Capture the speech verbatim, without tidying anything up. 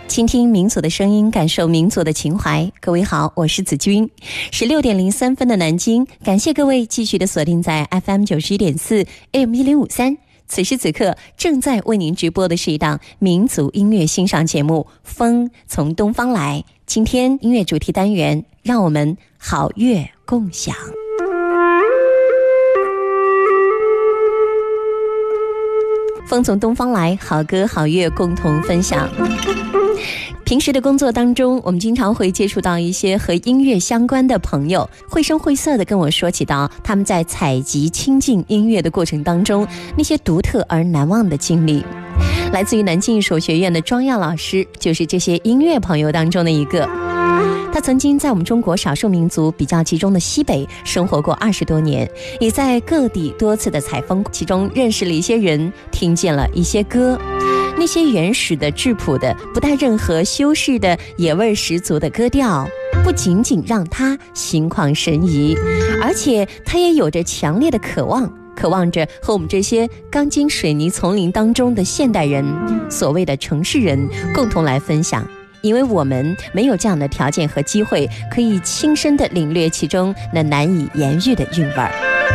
倾听民族的声音，感受民族的情怀。各位好，我是子君。十六点零三分的南京，感谢各位继续的锁定在 F M 九十一点四 A M 一零五三。此时此刻正在为您直播的是一档民族音乐欣赏节目《风从东方来》。今天音乐主题单元，让我们好乐共享。风从东方来，好歌好乐共同分享。平时的工作当中，我们经常会接触到一些和音乐相关的朋友，绘声绘色地跟我说起到他们在采集亲近音乐的过程当中那些独特而难忘的经历。来自于南京艺术学院的庄耀老师就是这些音乐朋友当中的一个。他曾经在我们中国少数民族比较集中的西北生活过二十多年，也在各地多次的采风，其中认识了一些人，听见了一些歌。那些原始的质朴的不带任何修饰的野味十足的歌调，不仅仅让他心旷神怡，而且他也有着强烈的渴望，渴望着和我们这些钢筋水泥丛林当中的现代人，所谓的城市人共同来分享。因为我们没有这样的条件和机会，可以亲身的领略其中那难以言喻的韵味儿。